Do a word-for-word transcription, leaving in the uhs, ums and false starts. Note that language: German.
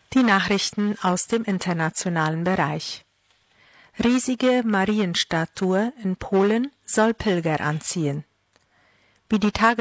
Die Nachrichten aus dem internationalen Bereich. Riesige Marienstatue in Polen soll Pilger anziehen. Wie die